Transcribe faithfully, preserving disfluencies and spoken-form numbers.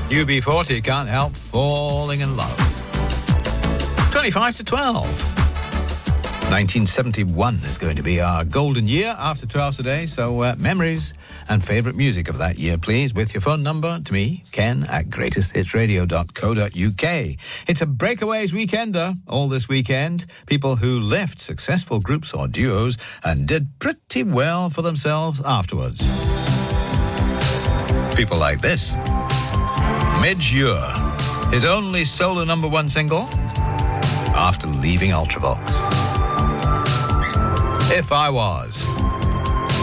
U B forty, Can't Help Falling in Love. twenty-five to twelve. nineteen seventy-one is going to be our golden year after twelve today, so uh, memories and favourite music of that year, please, with your phone number to me, Ken, at greatest hits radio dot co dot uk. It's a Breakaways weekender all this weekend. People who left successful groups or duos and did pretty well for themselves afterwards. People like this. Midge Ure, his only solo number one single after leaving Ultravox. If I Was.